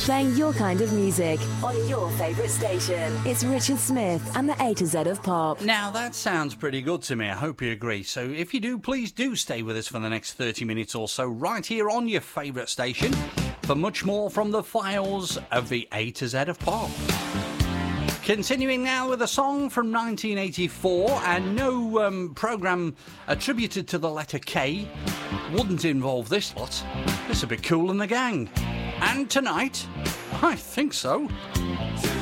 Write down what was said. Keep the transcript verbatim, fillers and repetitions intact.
Playing your kind of music on your favourite station. It's Richard Smith and the A to Z of Pop. Now, that sounds pretty good to me. I hope you agree. So if you do, please do stay with us for the next thirty minutes or so right here on your favourite station for much more from the files of the A to Z of Pop. Continuing now with a song from nineteen eighty-four, and no um, programme attributed to the letter K wouldn't involve this lot. This would be Kool and the Gang. And tonight, I think so.